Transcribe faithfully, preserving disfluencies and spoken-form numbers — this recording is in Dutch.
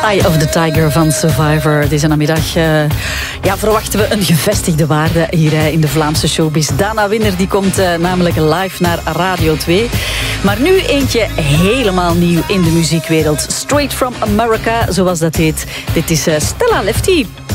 Eye of the Tiger van Survivor. Deze namiddag uh, ja, verwachten we een gevestigde waarde hier uh, in de Vlaamse showbiz. Dana Winner die komt uh, namelijk live naar Radio twee. Maar nu eentje helemaal nieuw in de muziekwereld. Straight from America, zoals dat heet. Dit is uh, Stella Lefty.